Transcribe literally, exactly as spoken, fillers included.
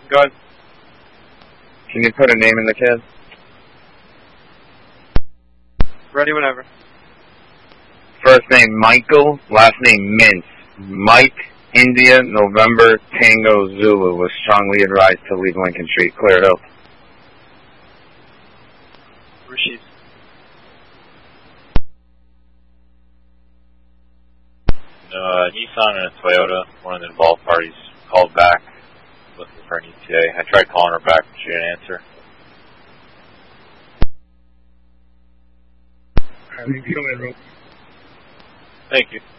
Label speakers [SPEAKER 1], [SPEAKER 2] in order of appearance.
[SPEAKER 1] Go ahead.
[SPEAKER 2] Can you put a name in the kid?
[SPEAKER 1] Ready whenever.
[SPEAKER 2] First name Michael, last name Mintz. Mike, India, November, Tango, Zulu was strongly advised to leave Lincoln Street. Cleared up.
[SPEAKER 1] Rashid.
[SPEAKER 3] Uh, Nissan and a Toyota, one of the involved parties, called back looking for an E T A. I tried calling her back, but she didn't answer.
[SPEAKER 2] Alright,
[SPEAKER 3] Thank you.